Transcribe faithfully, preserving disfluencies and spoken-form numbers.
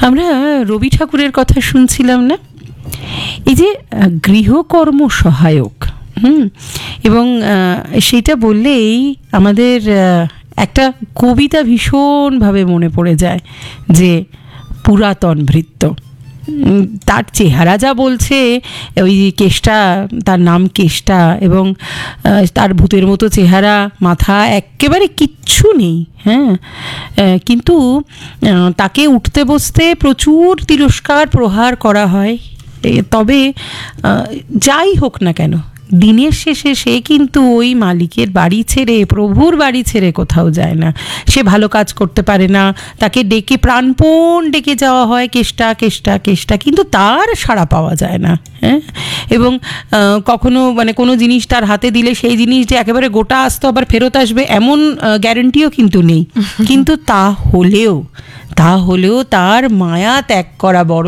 আমরা রবি ঠাকুরের কথা শুনছিলাম না, এই যে গৃহকর্ম সহায়ক, হুম এবং সেটা বললেই আমাদের একটা কবিতা ভীষণভাবে মনে পড়ে যায়, যে পুরাতন ভৃত্য, তার চেহারা যা বলছে, ওই কেষ্টা, তার নাম কেষ্টা, এবং তার ভূতের মতো চেহারা, মাথা একেবারে কিচ্ছু নেই, হ্যাঁ, কিন্তু তাকে উঠতে বসতে প্রচুর তিরস্কার প্রহার করা হয়। তবে যাই হোক না কেন, দিনের শেষে সে কিন্তু ওই মালিকের বাড়ি ছেড়ে, প্রভুর বাড়ি ছেড়ে কোথাও যায় না। সে ভালো কাজ করতে পারে না, তাকে ডেকে প্রাণপণ ডেকে যাওয়া হয়, কেষ্টা কেষ্টা কেষ্টা, কিন্তু তার সাড়া পাওয়া যায় না। হ্যাঁ, এবং কখনো মানে কোনো জিনিস তার হাতে দিলে সেই জিনিস যে একেবারে গোটা আসতো আবার ফেরত আসবে, এমন গ্যারেন্টিও কিন্তু নেই। কিন্তু তা হলেও তা হলেও তার মায়া ত্যাগ করা বড়